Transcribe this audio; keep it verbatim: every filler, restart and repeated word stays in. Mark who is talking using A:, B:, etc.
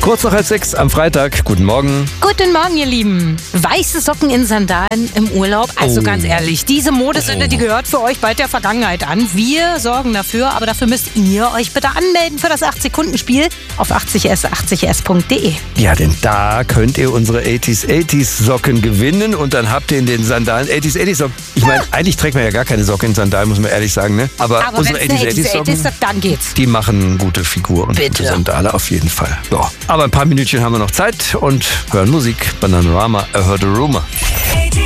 A: Kurz nach halb sechs am Freitag. Guten Morgen.
B: Guten Morgen, ihr Lieben. Weiße Socken in Sandalen im Urlaub. Also
A: Oh.
B: ganz ehrlich, diese Modesünde,
A: Oh.
B: die gehört für euch bald der Vergangenheit an. Wir sorgen dafür, aber dafür müsst ihr euch bitte anmelden für das acht-Sekunden-Spiel auf achtzig s achtzig s punkt de.
A: Ja, denn da könnt ihr unsere achtziger achtziger Socken gewinnen und dann habt ihr in den Sandalen achtziger achtziger Socken. Ich meine, eigentlich trägt man ja gar keine Socken in Sandalen, muss man ehrlich sagen, ne? Aber,
B: Aber
A: unsere
B: wenn es eine
A: achtziger achtziger
B: achtziger
A: Socken,
B: dann geht's.
A: die machen gute Figuren.
B: Bitte.
A: Für Sandale auf jeden Fall. Ja. Aber ein paar Minütchen haben wir noch Zeit und hören Musik. Bananarama, I Heard a Rumor.